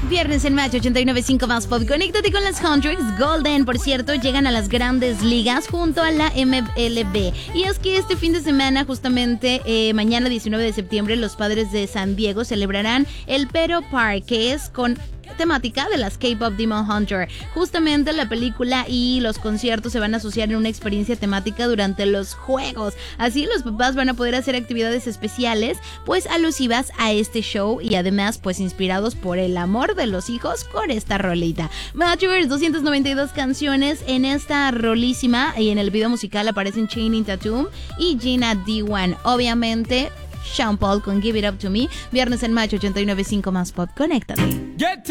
Viernes en Match 89.5 más Pop. Conéctate con las Huntrix Golden. Por cierto, llegan a las grandes ligas junto a la MLB. Y es que este fin de semana, justamente mañana 19 de septiembre, los Padres de San Diego celebrarán el Petco Park, que es con temática de las K-Pop Demon Hunter. Justamente la película y los conciertos se van a asociar en una experiencia temática durante los juegos. Así los papás van a poder hacer actividades especiales pues alusivas a este show y además pues inspirados por el amor de los hijos con esta rolita. Matchers, 292 canciones en esta rolísima, y en el video musical aparecen Channing Tatum y Gina D1. Obviamente Sean Paul con Give It Up To Me. Viernes en Match 89.5 más Pop. Conéctate.